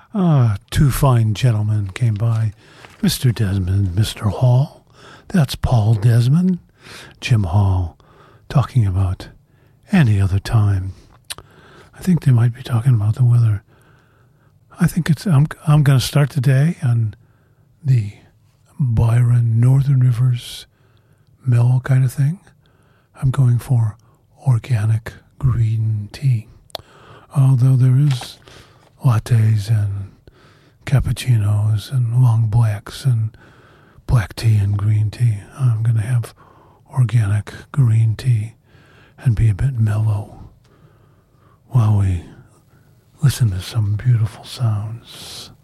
Two fine gentlemen came by, Mr. Desmond, Mr. Hall. That's Paul Desmond, Jim Hall, talking about any other time. I think they might be talking about the weather. I think I'm going to start the day on the Byron Northern Rivers mellow kind of thing. I'm going for organic green tea. Although there is lattes and cappuccinos and long blacks and black tea and green tea. I'm going to have organic green tea and be a bit mellow while we listen to some beautiful sounds.